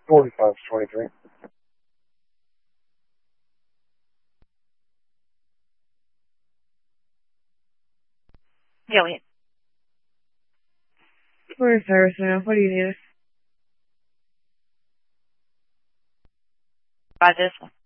4523. Joey. Where's Cyrus now? What do you need? By this one.